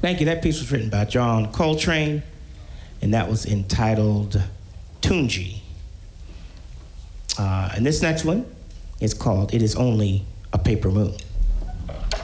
Thank you. That piece was written by John Coltrane, and that was entitled Tunji. And this next one is called It Is Only a Paper Moon.